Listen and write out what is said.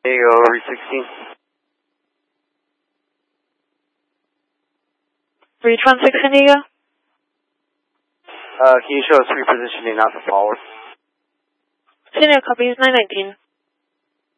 Diego, over 16. Reach 16 San Diego. Can you show us repositioning out the forward? San Diego, copy 919.